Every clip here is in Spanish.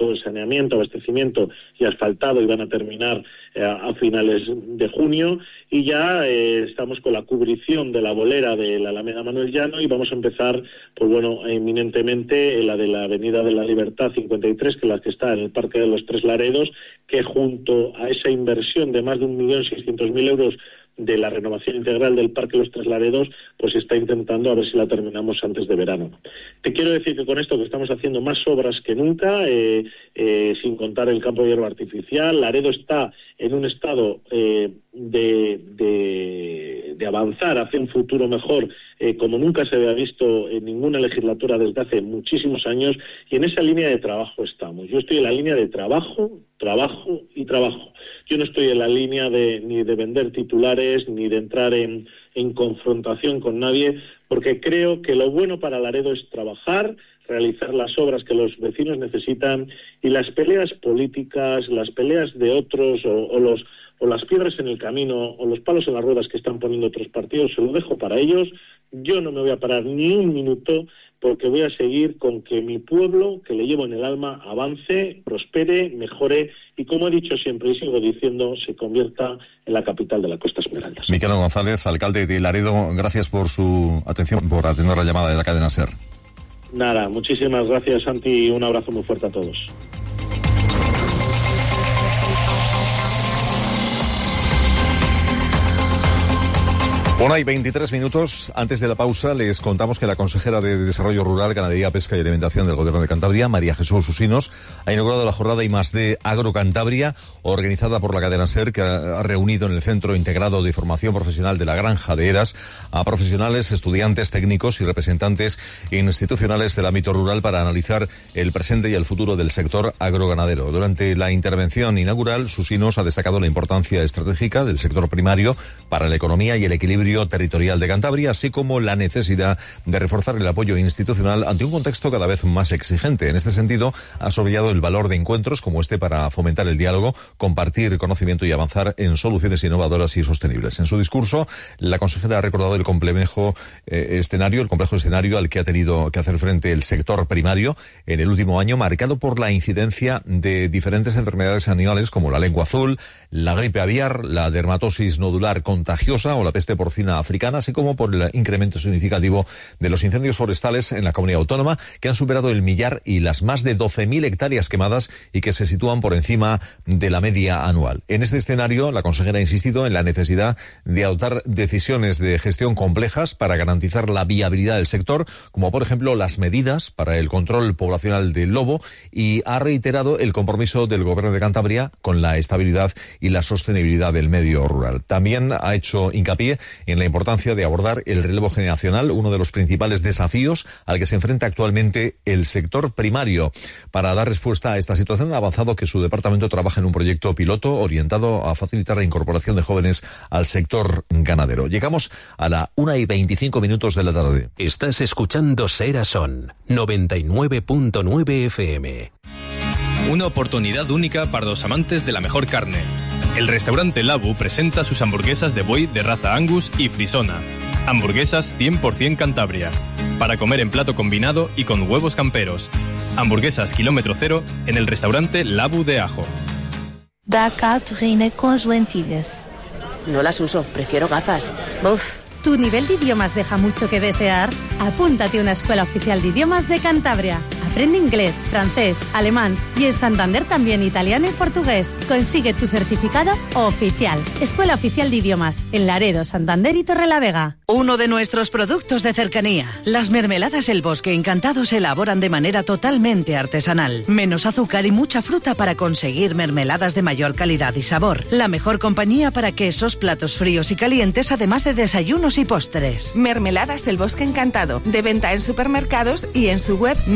básico, saneamiento, abastecimiento y asfaltado, y van a terminar a finales de junio, y ya estamos con la cubrición de la bolera de la Alameda Manuel Llano, y vamos a empezar, pues bueno, inminentemente la de la Avenida de la Libertad 53, que es la que está en el Parque de los Tres Laredos, que junto a esa inversión de más de 1.600.000 euros de la renovación integral del Parque Los Tres Laredos, pues se está intentando a ver si la terminamos antes de verano. Te quiero decir que con esto que estamos haciendo más obras que nunca, sin contar el campo de hierba artificial. Laredo está en un estado de avanzar hacia un futuro mejor, como nunca se había visto en ninguna legislatura desde hace muchísimos años, y en esa línea de trabajo estamos. Yo estoy en la línea de trabajo, trabajo y trabajo. Yo no estoy en la línea ni de vender titulares, ni de entrar en confrontación con nadie, porque creo que lo bueno para Laredo es trabajar, realizar las obras que los vecinos necesitan, y las peleas políticas, las peleas de otros o las piedras en el camino o los palos en las ruedas que están poniendo otros partidos, se lo dejo para ellos. Yo no me voy a parar ni un minuto, porque voy a seguir con que mi pueblo, que le llevo en el alma, avance, prospere, mejore y, como he dicho siempre y sigo diciendo, se convierta en la capital de la Costa Esmeraldas. Miquel González, alcalde de Laredo, gracias por su atención, por atender la llamada de la cadena SER. Nada, muchísimas gracias, Santi, y un abrazo muy fuerte a todos. 1:23. Antes de la pausa, les contamos que la consejera de Desarrollo Rural, Ganadería, Pesca y Alimentación del Gobierno de Cantabria, María Jesús Usinos, ha inaugurado la jornada I+D Agro Cantabria, organizada por la cadena SER, que ha reunido en el Centro Integrado de Formación Profesional de la Granja de Eras a profesionales, estudiantes, técnicos y representantes institucionales del ámbito rural para analizar el presente y el futuro del sector agroganadero. Durante la intervención inaugural, Usinos ha destacado la importancia estratégica del sector primario para la economía y el equilibrio territorial de Cantabria, así como la necesidad de reforzar el apoyo institucional ante un contexto cada vez más exigente. En este sentido, ha subrayado el valor de encuentros como este para fomentar el diálogo, compartir conocimiento y avanzar en soluciones innovadoras y sostenibles. En su discurso, la consejera ha recordado el complejo escenario al que ha tenido que hacer frente el sector primario en el último año, marcado por la incidencia de diferentes enfermedades animales como la lengua azul, la gripe aviar, la dermatosis nodular contagiosa o la peste porcina africana, así como por el incremento significativo de los incendios forestales en la comunidad autónoma, que han superado el millar y las más de 12.000 hectáreas quemadas y que se sitúan por encima de la media anual. En este escenario, la consejera ha insistido en la necesidad de adoptar decisiones de gestión complejas para garantizar la viabilidad del sector, como por ejemplo las medidas para el control poblacional del lobo, y ha reiterado el compromiso del Gobierno de Cantabria con la estabilidad y la sostenibilidad del medio rural. También ha hecho hincapié en la importancia de abordar el relevo generacional, uno de los principales desafíos al que se enfrenta actualmente el sector primario. Para dar respuesta a esta situación, ha avanzado que su departamento trabaja en un proyecto piloto orientado a facilitar la incorporación de jóvenes al sector ganadero. Llegamos a la 1:25 de la tarde. Estás escuchando Ser a Son, 99.9 FM. Una oportunidad única para los amantes de la mejor carne. El restaurante Labu presenta sus hamburguesas de buey de raza Angus y Frisona. Hamburguesas 100% Cantabria. Para comer en plato combinado y con huevos camperos. Hamburguesas kilómetro cero en el restaurante Labu de Ajo. Da cá terrina con las lentillas. No las uso, prefiero gafas. Uf. ¿Tu nivel de idiomas deja mucho que desear? Apúntate a una escuela oficial de idiomas de Cantabria. Aprende inglés, francés, alemán y en Santander también italiano y portugués. Consigue tu certificado oficial. Escuela Oficial de Idiomas en Laredo, Santander y Torrelavega. Uno de nuestros productos de cercanía. Las mermeladas El Bosque Encantado se elaboran de manera totalmente artesanal. Menos azúcar y mucha fruta para conseguir mermeladas de mayor calidad y sabor. La mejor compañía para quesos, platos fríos y calientes, además de desayunos y postres. Mermeladas del Bosque Encantado, de venta en supermercados y en su web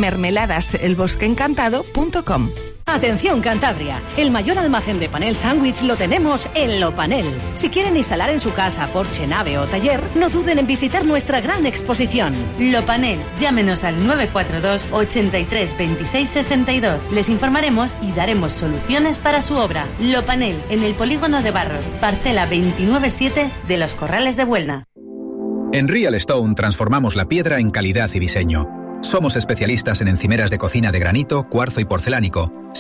mermeladaselbosqueencantado.com. Atención Cantabria, el mayor almacén de panel sándwich lo tenemos en Lopanel. Si quieren instalar en su casa, porche, nave o taller, no duden en visitar nuestra gran exposición. Lopanel, llámenos al 942 83 26 62. Les informaremos y daremos soluciones para su obra. Lopanel, en el Polígono de Barros, parcela 297 de Los Corrales de Buelna. En Real Stone transformamos la piedra en calidad y diseño. Somos especialistas en encimeras de cocina de granito, cuarzo y porcelánico.